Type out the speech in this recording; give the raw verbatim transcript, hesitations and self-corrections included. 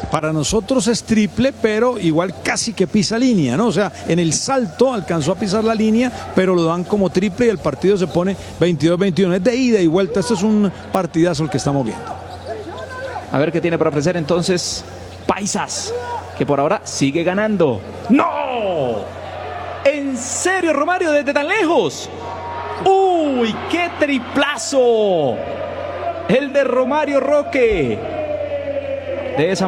Para nosotros es triple, pero igual casi que pisa línea, ¿no? O sea, en el salto alcanzó a pisar la línea, pero lo dan como triple y el partido se pone veintidós veintiuno. Es de ida y vuelta, esto es un partidazo el que estamos viendo. A ver qué tiene para ofrecer entonces Paisas, que por ahora sigue ganando. ¡No! ¿En serio, Romario, desde tan lejos? ¡Uy, qué triplazo! El de Romario Roque. De esa